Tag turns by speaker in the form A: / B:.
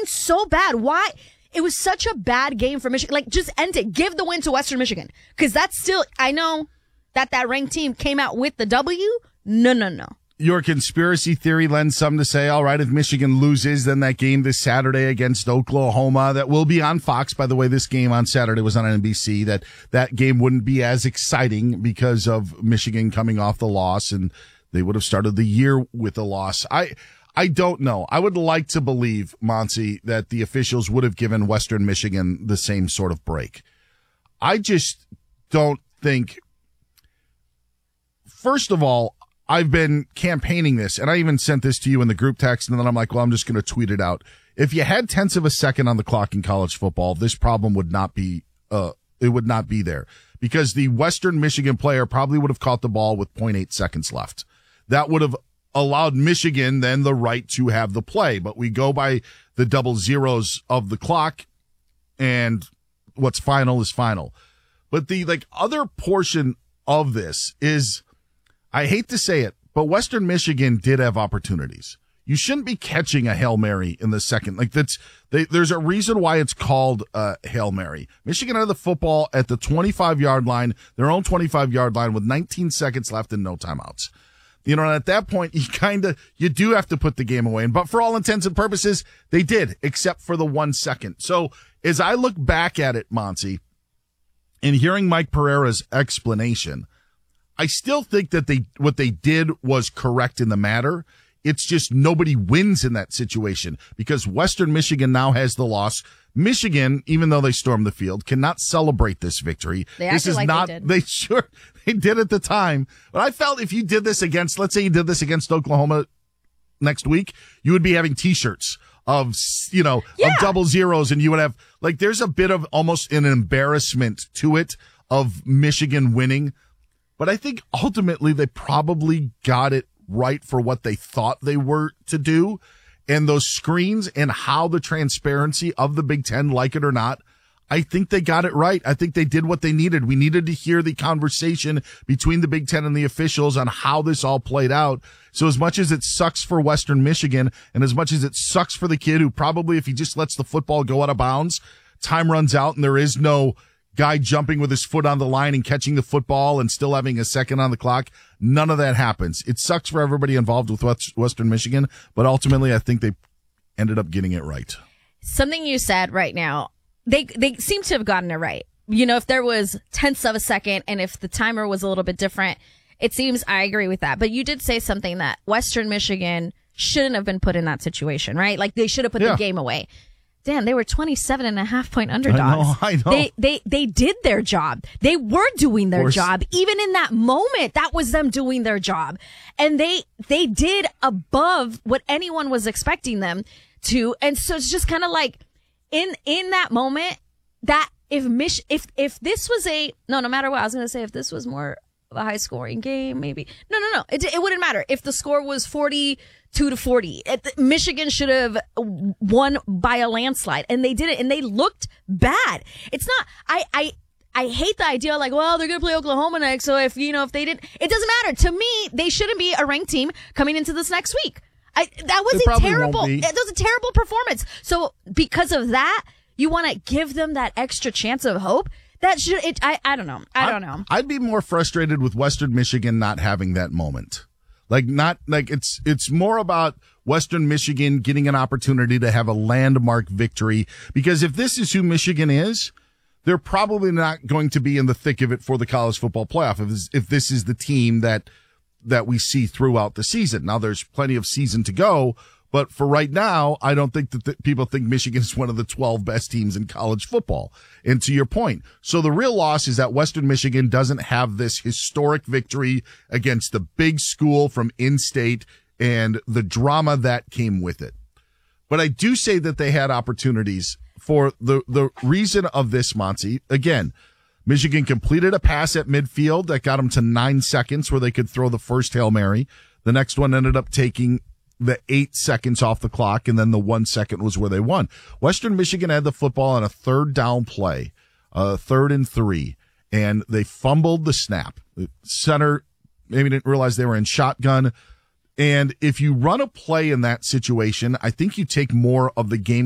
A: so bad. Why? It was such a bad game for Michigan. Like, just end it. Give the win to Western Michigan. Because that's still, I know that ranked team came out with the W. No.
B: Your conspiracy theory lends some to say, all right, if Michigan loses, then that game this Saturday against Oklahoma, that will be on Fox. By the way, this game on Saturday was on NBC, that game wouldn't be as exciting because of Michigan coming off the loss, and they would have started the year with a loss. I don't know. I would like to believe, Monty, that the officials would have given Western Michigan the same sort of break. I just don't think. First of all, I've been campaigning this, and I even sent this to you in the group text, and then I'm like, well, I'm just going to tweet it out. If you had tenths of a second on the clock in college football, this problem would not be, it would not be there, because the Western Michigan player probably would have caught the ball with 0.8 seconds left. That would have allowed Michigan then the right to have the play, but we go by the double zeros of the clock, and what's final is final. But the other portion of this is, I hate to say it, but Western Michigan did have opportunities. You shouldn't be catching a Hail Mary in the second. There's a reason why it's called Hail Mary. Michigan had the football at the 25-yard line, their own 25-yard line, with 19 seconds left and no timeouts. And at that point, you do have to put the game away. But for all intents and purposes, they did, except for the 1 second. So as I look back at it, Monty, and hearing Mike Pereira's explanation, I still think that what they did was correct in the matter. It's just nobody wins in that situation because Western Michigan now has the loss. Michigan, even though they stormed the field, cannot celebrate this victory.
A: They
B: did at the time. But I felt if you did this against, let's say you did this against Oklahoma next week, you would be having T-shirts of double zeros, and you would have, there's a bit of almost an embarrassment to it of Michigan winning. But I think ultimately they probably got it right for what they thought they were to do. And those screens and how the transparency of the Big Ten, like it or not, I think they got it right. I think they did what they needed. We needed to hear the conversation between the Big Ten and the officials on how this all played out. So as much as it sucks for Western Michigan, and as much as it sucks for the kid who probably, if he just lets the football go out of bounds, time runs out and there is no guy jumping with his foot on the line and catching the football and still having a second on the clock. None of that happens. It sucks for everybody involved with Western Michigan, but ultimately I think they ended up getting it right.
A: Something you said right now, they seem to have gotten it right. If there was tenths of a second and if the timer was a little bit different, it seems I agree with that. But you did say something that Western Michigan shouldn't have been put in that situation, right? Like they should have put the game away. Dan, they were 27.5-point underdogs.
B: I know.
A: They did their job. They were doing their job. Even in that moment, that was them doing their job. And they did above what anyone was expecting them to. And so it's just kind of like in that moment that if this was no matter what, I was going to say if this was more of a high scoring game, maybe. No. It wouldn't matter. If the score was 42-40, Michigan should have won by a landslide, and they did it, and they looked bad. It's not, I hate the idea they're going to play Oklahoma next, so if they didn't, it doesn't matter. To me, they shouldn't be a ranked team coming into this next week. That was a terrible performance. So because of that, you want to give them that extra chance of hope? I don't know.
B: I'd be more frustrated with Western Michigan not having that moment. It's more about Western Michigan getting an opportunity to have a landmark victory, because if this is who Michigan is, they're probably not going to be in the thick of it for the college football playoff if this is the team that we see throughout the season. Now there's plenty of season to go, but for right now, I don't think that people think Michigan is one of the 12 best teams in college football. And to your point, so the real loss is that Western Michigan doesn't have this historic victory against the big school from in-state and the drama that came with it. But I do say that they had opportunities for the reason of this, Monty. Again, Michigan completed a pass at midfield that got them to 9 seconds where they could throw the first Hail Mary. The next one ended up taking the 8 seconds off the clock, and then the 1 second was where they won. Western Michigan had the football on a third down play, 3rd and 3, and they fumbled the snap. The center maybe didn't realize they were in shotgun. And if you run a play in that situation, I think you take more of the game